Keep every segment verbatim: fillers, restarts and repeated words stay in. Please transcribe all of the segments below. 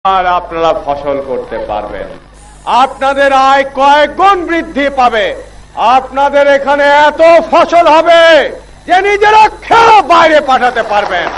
আর আপনারা ফসল করতে পারবেন, আপনাদের আয় কয়েক গুণ বৃদ্ধি পাবে, আপনাদের এখানে এত ফসল হবে যে নিজেরা খেয়ে বাইরে পাঠাতে পারবেন।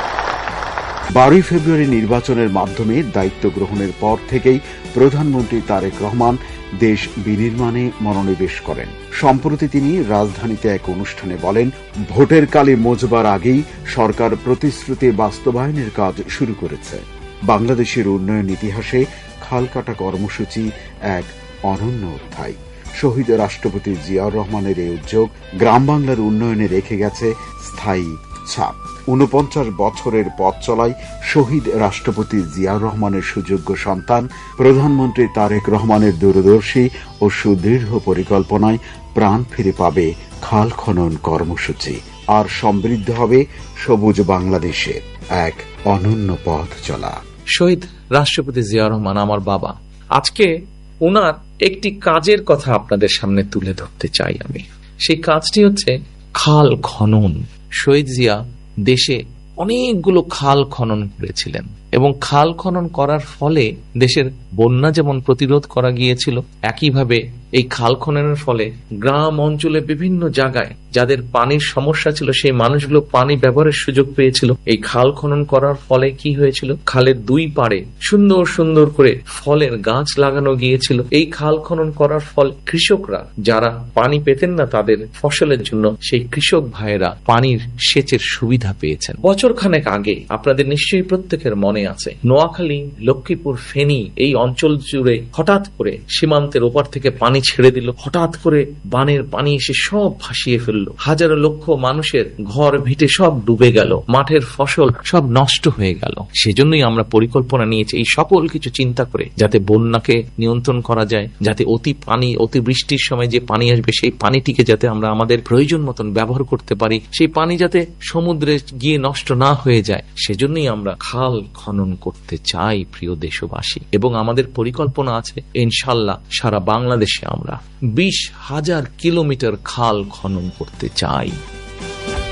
বারোই ফেব্রুয়ারি নির্বাচনের মাধ্যমে দায়িত্ব গ্রহণের পর থেকেই প্রধানমন্ত্রী তারেক রহমান দেশ বিনির্মাণে মনোনিবেশ করেন। সম্প্রতি তিনি রাজধানীতে এক অনুষ্ঠানে বলেন, ভোটের কালে মজবার আগেই সরকার প্রতিশ্রুতি বাস্তবায়নের কাজ শুরু করেছে। বাংলাদেশের উন্নয়ন ইতিহাসে খাল কাটা কর্মসূচি এক অনন্য অধ্যায়। শহীদ রাষ্ট্রপতি জিয়াউর রহমানের এই উদ্যোগ গ্রাম বাংলার উন্নয়নে রেখে গেছে স্থায়ী ছাপ। ঊনপঞ্চাশ বছরের পথ চলায় শহীদ রাষ্ট্রপতি জিয়াউর রহমানের সুযোগ্য সন্তান প্রধানমন্ত্রী তারেক রহমানের দূরদর্শী ও সুদৃঢ় পরিকল্পনায় প্রাণ ফিরে পাবে খাল খনন কর্মসূচি, আর সমৃদ্ধ হবে সবুজ বাংলাদেশে এক অনন্য পথ চলা। শহীদ রাষ্ট্রপতি জিয়াউর রহমান আমার বাবা। আজকে ওনার একটি কাজের কথা আপনাদের সামনে তুলে ধরতে চাই আমি। সেই কাজটি হচ্ছে খাল খনন। শহীদ জিয়া দেশে অনেকগুলো খাল খনন করেছিলেন এবং খাল খনন করার ফলে দেশের বন্যা যেমন প্রতিরোধ করা গিয়েছিল, একইভাবে এই খাল খননের ফলে গ্রাম অঞ্চলে বিভিন্ন জায়গায় যাদের পানির সমস্যা ছিল সেই মানুষগুলো পানি ব্যবহারের সুযোগ পেয়েছিল। এই খাল খনন করার ফলে কি হয়েছিল, খালের দুই পাড়ে সুন্দর সুন্দর করে ফলের গাছ লাগানো গিয়েছিল। এই খাল খনন করার ফলে কৃষকরা যারা পানি পেতেন না তাদের ফসলের জন্য সেই কৃষক ভাইয়েরা পানির সেচের সুবিধা পেয়েছেন। বছর খানেক আগে আপনাদের নিশ্চয়ই প্রত্যেকের মনে আছে, নোয়াখালী, লক্ষ্মীপুর, ফেনী এই অঞ্চল জুড়ে হঠাৎ করে সীমান্তের ওপার থেকে পানি ছেড়ে দিল। হঠাৎ করে বানের পানি এসে সব ভাসিয়ে ফেললো। হাজারো লক্ষ মানুষের ঘর ভিটে সব ডুবে গেল, মাঠের ফসল সব নষ্ট হয়ে গেল। সেজন্যই আমরা পরিকল্পনা নিয়েছি এই সকল কিছু চিন্তা করে যাতে বন্যাকে নিয়ন্ত্রণ করা যায়, যাতে অতি পানি অতি বৃষ্টির সময় যে পানি আসবে সেই পানিটিকে যাতে আমরা আমাদের প্রয়োজন মতন ব্যবহার করতে পারি, সেই পানি যাতে সমুদ্রে গিয়ে নষ্ট না হয়ে যায়। সেজন্যই আমরা খাল খনন করতে চাই প্রিয় দেশবাসী, এবং আমাদের পরিকল্পনা আছে ইনশাল্লাহ সারা বাংলাদেশে আমরা বিশ হাজার কিলোমিটার খাল খনন করতে চাই।